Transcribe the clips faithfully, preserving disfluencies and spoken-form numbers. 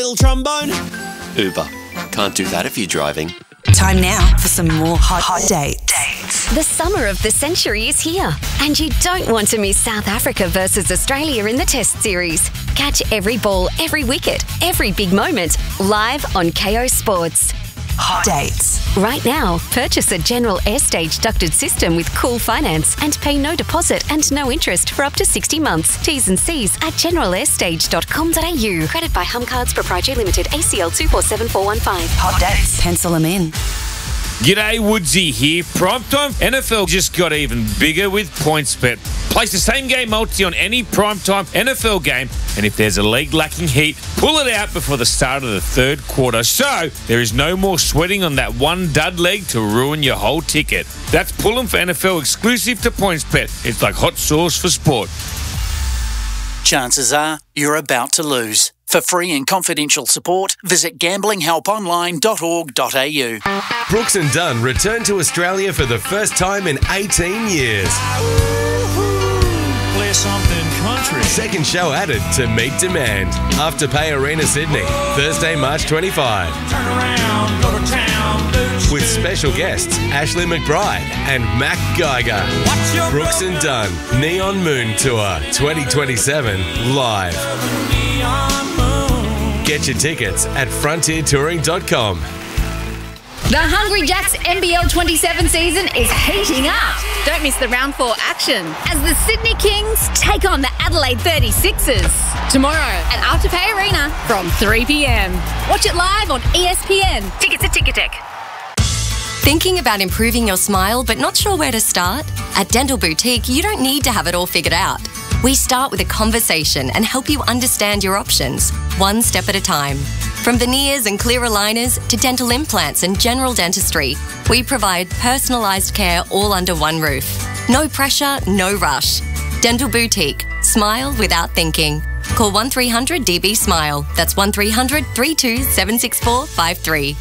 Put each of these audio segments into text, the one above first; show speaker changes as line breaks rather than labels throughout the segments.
little trombone?
Uber. Can't do that if you're driving.
Time now for some more hot, hot dates.
The summer of the century is here, and you don't want to miss South Africa versus Australia in the Test Series. Catch every ball, every wicket, every big moment live on K O Sports.
Hot dates.
Right now, purchase a General Airstage ducted system with Cool Finance and pay no deposit and no interest for up to sixty months. T's and C's at general airstage dot com dot a u. Credit by Hum Cards Proprietary Limited, A C L two four seven four one five.
Hot dates. Pencil them in.
G'day, Woodsy here. Primetime N F L just got even bigger with PointsBet. Place the same game multi on any primetime N F L game, and if there's a leg lacking heat, pull it out before the start of the third quarter. So there is no more sweating on that one dud leg to ruin your whole ticket. That's Pull'em for N F L exclusive to PointsBet. It's like hot sauce for sport.
Chances are you're about to lose. For free and confidential support, visit gambling help online dot org dot a u.
Brooks and Dunn return to Australia for the first time in eighteen years.
Play something country.
Second show added to meet demand. Afterpay Arena Sydney, Thursday, March twenty-fifth.
Turn around, go to town.
With special guests Ashley McBride and Mac Geiger. Brooks and Dunn, Neon Moon Tour twenty twenty-seven, live. Get your tickets at frontier touring dot com.
The Hungry Jacks N B L twenty-seven season is heating up. Don't miss the round four action as the Sydney Kings take on the Adelaide thirty-sixers tomorrow at Afterpay Arena from three p m. Watch it live on E S P N. Tickets at Ticketek.
Thinking about improving your smile but not sure where to start? At Dental Boutique, you don't need to have it all figured out. We start with a conversation and help you understand your options, one step at a time. From veneers and clear aligners to dental implants and general dentistry, we provide personalised care all under one roof. No pressure, no rush. Dental Boutique. Smile without thinking. Call one three hundred D B SMILE. That's one three hundred, three two seven six four five three.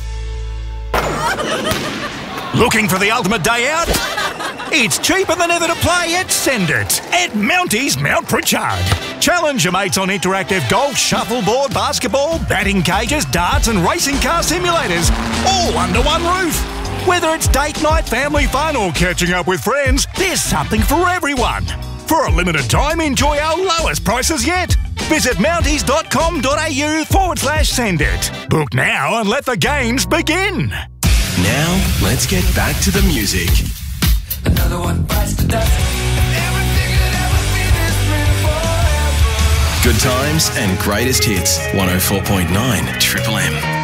Looking for the ultimate day out? It's cheaper than ever to play at Send It at Mounties Mount Pritchard. Challenge your mates on interactive golf, shuffleboard, basketball, batting cages, darts and racing car simulators, all under one roof. Whether it's date night, family fun or catching up with friends, there's something for everyone. For a limited time, enjoy our lowest prices yet. Visit mounties dot com dot a u forward slash send it. Book now and let the games begin.
Now, let's get back to the music.
Another one bites the dust. Everything that ever been is forever.
Good times and greatest hits. one oh four point nine Triple